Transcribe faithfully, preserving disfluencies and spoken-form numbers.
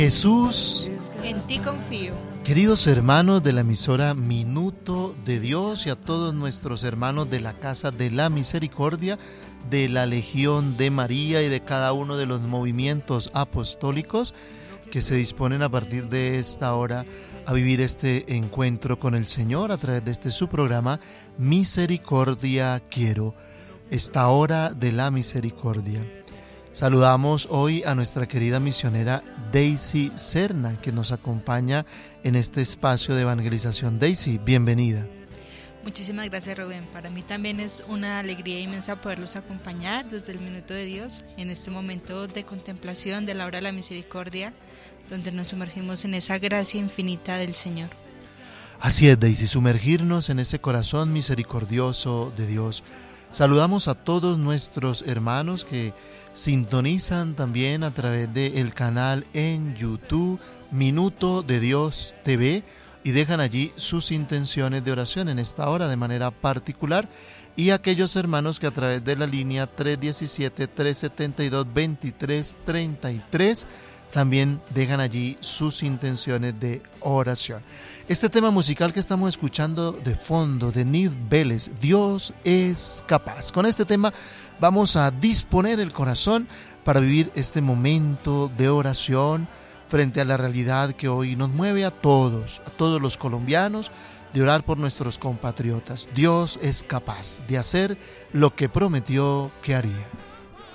Jesús, en ti confío. Queridos hermanos de la emisora Minuto de Dios y a todos nuestros hermanos de la Casa de la Misericordia, de la Legión de María y de cada uno de los movimientos apostólicos que se disponen a partir de esta hora a vivir este encuentro con el Señor a través de este su programa Misericordia Quiero, esta hora de la misericordia. Saludamos hoy a nuestra querida misionera Daisy Serna, que nos acompaña en este espacio de evangelización. Daisy, bienvenida. Muchísimas gracias, Rubén. Para mí también es una alegría inmensa poderlos acompañar desde el Minuto de Dios en este momento de contemplación de la hora de la misericordia, donde nos sumergimos en esa gracia infinita del Señor. Así es, Daisy, sumergirnos en ese corazón misericordioso de Dios. Saludamos a todos nuestros hermanos que sintonizan también a través del canal en YouTube Minuto de Dios T V y dejan allí sus intenciones de oración en esta hora de manera particular, y aquellos hermanos que a través de la línea tres diecisiete, tres setenta y dos, veintitrés treinta y tres también dejan allí sus intenciones de oración. Este tema musical que estamos escuchando de fondo de Nid Vélez, Dios es capaz. Con este tema vamos a disponer el corazón para vivir este momento de oración frente a la realidad que hoy nos mueve a todos, a todos los colombianos, de orar por nuestros compatriotas. Dios es capaz de hacer lo que prometió que haría.